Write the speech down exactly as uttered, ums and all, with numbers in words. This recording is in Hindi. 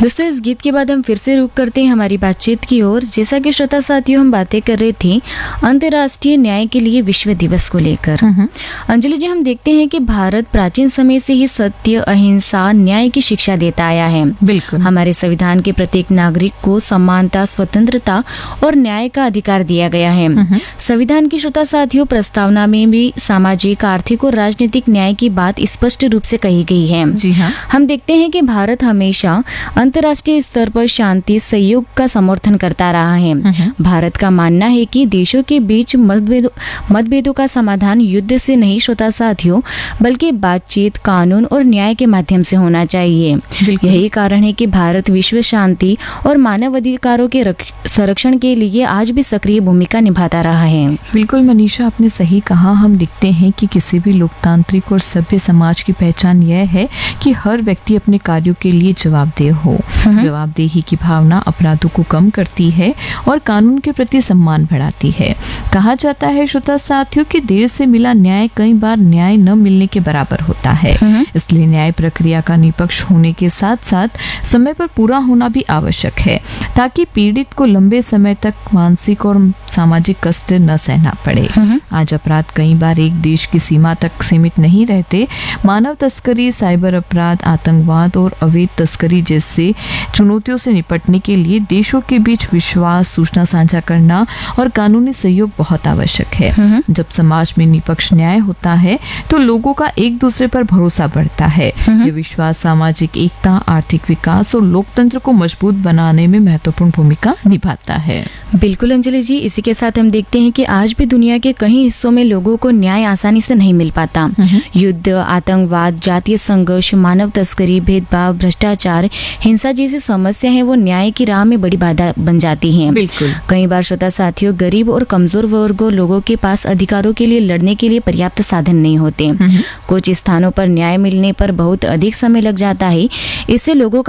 दोस्तों, इस गीत के बाद हम फिर से रुक करते हैं हमारी बातचीत की ओर। जैसा कि श्रोता साथियों, हम बातें कर रहे थे अंतर्राष्ट्रीय न्याय के लिए विश्व दिवस को लेकर। अंजलि जी, हम देखते हैं कि भारत प्राचीन समय से ही सत्य, अहिंसा, न्याय की शिक्षा देता आया है। बिल्कुल। हमारे संविधान के प्रत्येक नागरिक को समानता, स्वतंत्रता और न्याय का अधिकार दिया गया है। संविधान की श्रोता साथियों प्रस्तावना में भी सामाजिक, आर्थिक और राजनीतिक न्याय की बात स्पष्ट रूप से कही गई है। जी हाँ। हम देखते हैं कि भारत हमेशा अंतर्राष्ट्रीय स्तर पर शांति, सहयोग का समर्थन करता रहा है। भारत का मानना है कि देशों के बीच मतभेदों मतभेदों का समाधान युद्ध से नहीं श्रोता साथियों, बल्कि बातचीत, कानून और न्याय के माध्यम से होना चाहिए। यही कारण है कि भारत विश्व शांति और मानव अधिकारों के संरक्षण के लिए आज भी सक्रिय भूमिका निभाता रहा है। बिल्कुल मनीषा, आपने सही कहा। हम देखते हैं कि किसी भी लोकतांत्रिक और सभ्य समाज की पहचान यह है कि हर व्यक्ति अपने कार्यों के लिए जवाबदेह हो। जवाबदेही की भावना अपराधों को कम करती है और कानून के प्रति सम्मान बढ़ाती है। कहा जाता है श्रोता साथियों कि देर से मिला न्याय कई बार न्याय न मिलने के बराबर होता है। इसलिए न्याय प्रक्रिया का निष्पक्ष होने के साथ साथ समय पर पूरा होना भी आवश्यक है, ताकि पीड़ित को लंबे समय तक मानसिक और सामाजिक कष्ट न सहना पड़े। आज अपराध कई बार एक देश की सीमा तक सीमित नहीं रहते। मानव तस्करी, साइबर अपराध, आतंकवाद और अवैध तस्करी जैसे चुनौतियों से निपटने के लिए देशों के बीच विश्वास, सूचना साझा करना और कानूनी सहयोग बहुत आवश्यक है। जब समाज में निष्पक्ष न्याय होता है तो लोगों का एक दूसरे पर भरोसा बढ़ता है। ये विश्वास सामाजिक एकता, आर्थिक विकास और लोकतंत्र को मजबूत बनाने में महत्वपूर्ण भूमिका निभाता है। बिल्कुल अंजलि जी, इसी के साथ हम देखते हैं कि आज भी दुनिया के कई हिस्सों में लोगों को न्याय आसानी से नहीं मिल पाता। युद्ध, आतंकवाद, जातीय संघर्ष, मानव तस्करी, भेदभाव, भ्रष्टाचार, हिंसा जैसी समस्या है वो न्याय की राह में बड़ी बाधा बन जाती हैं। बिल्कुल। कई बार श्रोता साथियों, गरीब और कमजोर वर्गों लोगों के पास अधिकारों के लिए लड़ने के लिए पर्याप्त साधन नहीं होते। कुछ स्थानों पर न्याय मिलने पर बहुत अधिक समय लग जाता है। इससे लोगों का